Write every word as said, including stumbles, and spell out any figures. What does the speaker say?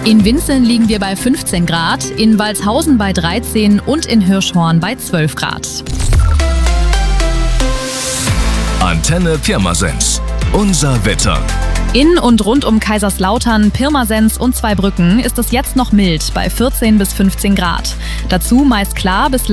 In Winzeln liegen wir bei fünfzehn Grad, in Walshausen bei dreizehn und in Hirschhorn bei zwölf Grad. Antenne Pirmasens. Unser Wetter. In und rund um Kaiserslautern, Pirmasens und Zweibrücken ist es jetzt noch mild bei vierzehn bis fünfzehn Grad. Dazu meist klar bis